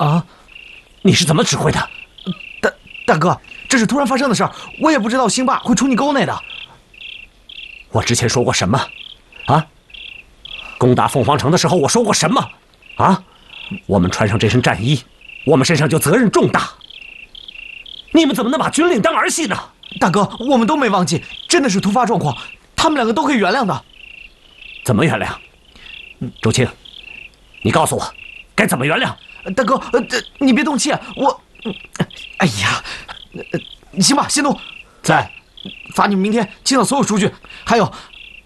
啊， 你是怎么指挥的？ 大哥，这是突然发生的事儿，我也不知道兴霸会出你沟内的。 我之前说过什么？啊？攻打凤凰城的时候，我说过什么？啊？我们穿上这身战衣，我们身上就责任重大。你们怎么能把军令当儿戏呢？ 大哥，我们都没忘记，真的是突发状况，他们两个都可以原谅的。 怎么原谅？周青，你告诉我，该怎么原谅？ 大哥，你别动气，我，哎呀，行吧，仙奴在， 罚你们明天清扫所有书具，还有